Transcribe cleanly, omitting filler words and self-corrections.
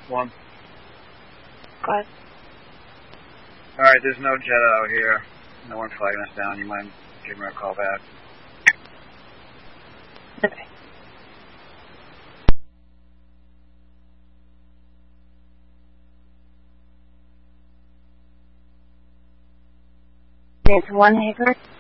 One. Go ahead. Alright, there's no jet out here. No one flagging us down. You mind giving her a call back? Okay. It's 1 acre.